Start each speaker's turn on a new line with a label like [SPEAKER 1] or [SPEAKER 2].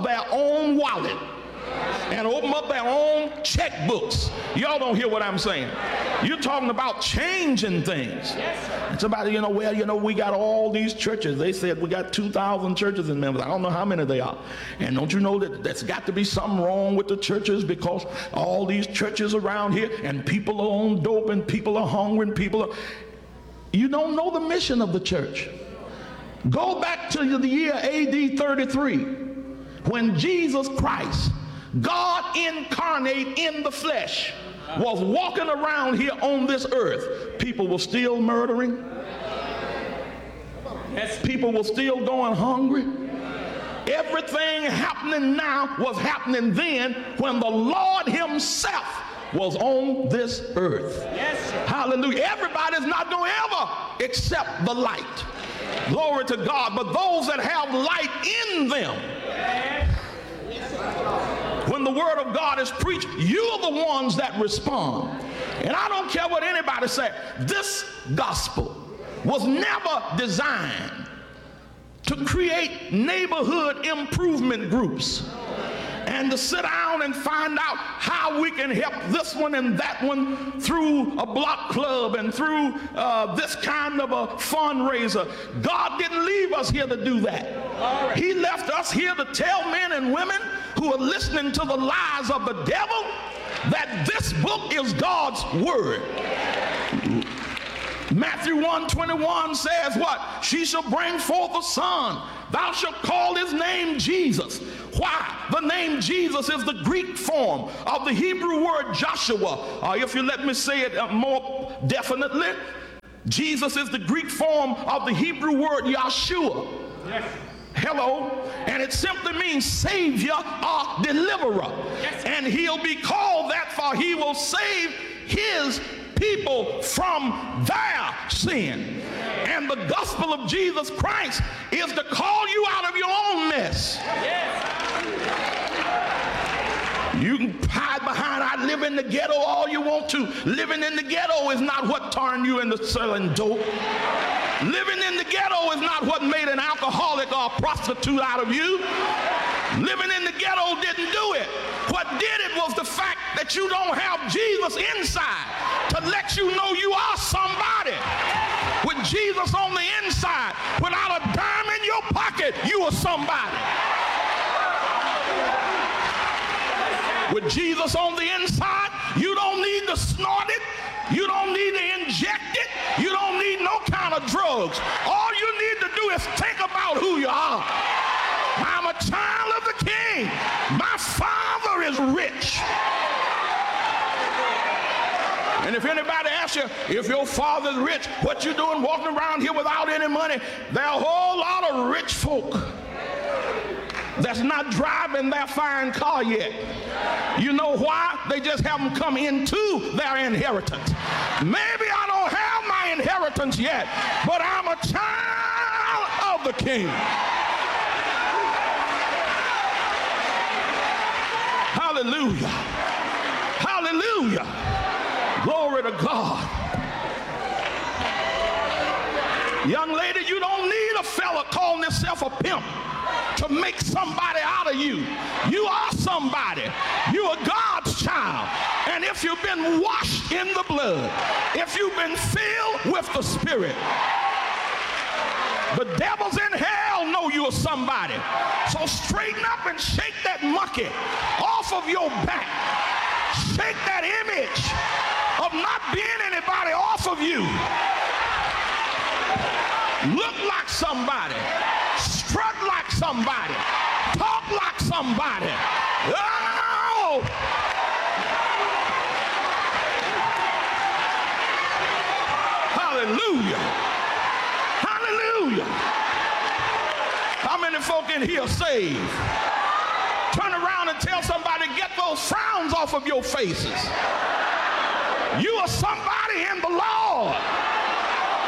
[SPEAKER 1] up their own wallet and open up their own checkbooks. Y'all don't hear what I'm saying. You're talking about changing things. It's about, we got all these churches. They said we got 2,000 churches in Memphis. I don't know how many they are. And don't you know that there's got to be something wrong with the churches, because all these churches around here, and people are on dope, and people are hungry, and you don't know the mission of the church. Go back to the year AD 33, when Jesus Christ, God incarnate in the flesh, was walking around here on this earth. People were still murdering. People were still going hungry. Everything happening now was happening then, when the Lord himself was on this earth. Hallelujah. Everybody's not going to ever accept the light. Glory to God. But those that have light in them, when the word of God is preached, you're the ones that respond. And I don't care what anybody says. This gospel was never designed to create neighborhood improvement groups and to sit down and find out how we can help this one and that one through a block club and through this kind of a fundraiser. God didn't leave us here to do that. He left us here to tell men and women who are listening to the lies of the devil that this book is God's word. Matthew 1:21 says what? She shall bring forth a son. Thou shalt call his name Jesus. Why? The name Jesus is the Greek form of the Hebrew word Joshua. If you let me say it more definitely, Jesus is the Greek form of the Hebrew word Yahshua. Yes. Hello. And it simply means savior or deliverer. Yes. And he'll be called that, for he will save his people from their sin. And the gospel of Jesus Christ is to call you out of your own mess. You can hide behind, I live in the ghetto all you want to. Living in the ghetto is not what turned you into selling dope. Living in the ghetto is not what made an alcoholic or a prostitute out of you. Living in the ghetto didn't do it. What did it was the fact that you don't have Jesus inside to let you know you are somebody. With Jesus on the inside, without a dime in your pocket, you are somebody. With Jesus on the inside, you don't need to snort it. You don't need to inject it. You don't need no kind of drugs. All you need to do is think about who you are. I'm a child of the King. My Father is rich. And if anybody asks you, if your father's rich, what you doing walking around here without any money? There are a whole lot of rich folk that's not driving their fine car yet. You know why? They just haven't come into their inheritance. Maybe I don't have my inheritance yet, but I'm a child of the King. Hallelujah. Hallelujah. Glory to God. Young lady, you don't need a fella calling himself a pimp to make somebody out of you. You are somebody. You are God's child. And if you've been washed in the blood, if you've been filled with the Spirit, the devils in hell know you are somebody. So straighten up and shake that monkey off of your back. Shake that image of not being anybody off of you. Look like somebody. Strut like somebody. Talk like somebody. Oh! Hallelujah. Hallelujah. How many folk in here saved? Turn around and tell somebody, get those frowns off of your faces. You are somebody in the Lord.